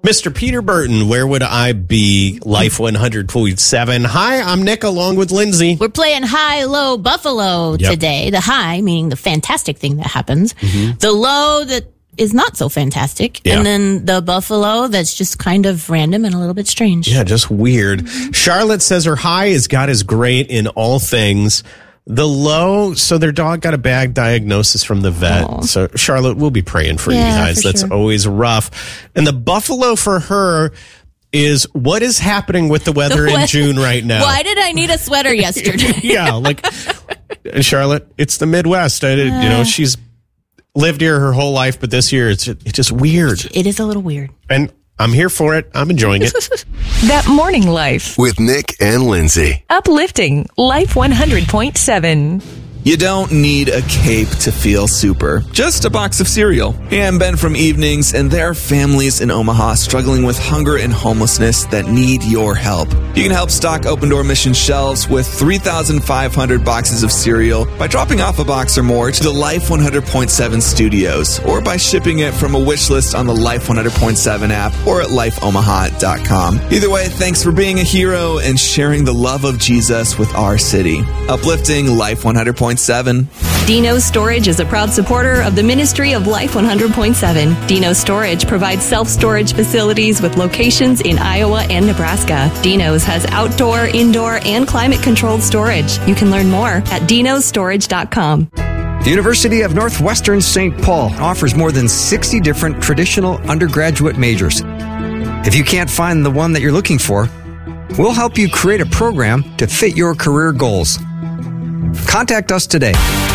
Mr. Peter Burton, Where Would I Be? Life 100.7. Hi, I'm Nick along with Lindsay. We're playing High, Low, Buffalo today. The high, meaning the fantastic thing that happens. Mm-hmm. The low that is not so fantastic. Yeah. And then the buffalo that's just kind of random and a little bit strange. Yeah, just weird. Mm-hmm. Charlotte says her high is God is great in all things. The low, so their dog got a bad diagnosis from the vet. Aww. So Charlotte, we'll be praying for you guys. That's always rough. And the buffalo for her is what is happening with the weather in June right now. Why did I need a sweater yesterday? Yeah, like Charlotte, it's the Midwest. She's lived here her whole life, but this year it's just weird. It is a little weird. And I'm here for it. I'm enjoying it. That Morning Life with Nick and Lindsay. Uplifting Life 100.7. You don't need a cape to feel super, just a box of cereal. Hey, I'm Ben from Evenings, and there are families in Omaha struggling with hunger and homelessness that need your help. You can help stock Open Door Mission shelves with 3,500 boxes of cereal by dropping off a box or more to the Life 100.7 studios, or by shipping it from a wish list on the Life 100.7 app or at lifeomaha.com. Either way, thanks for being a hero and sharing the love of Jesus with our city. Uplifting Life 100.7. Dino's Storage is a proud supporter of the Ministry of Life 100.7. Dino's Storage provides self-storage facilities with locations in Iowa and Nebraska. Dino's has outdoor, indoor, and climate-controlled storage. You can learn more at dinostorage.com. The University of Northwestern St. Paul offers more than 60 different traditional undergraduate majors. If you can't find the one that you're looking for, we'll help you create a program to fit your career goals. Contact us today.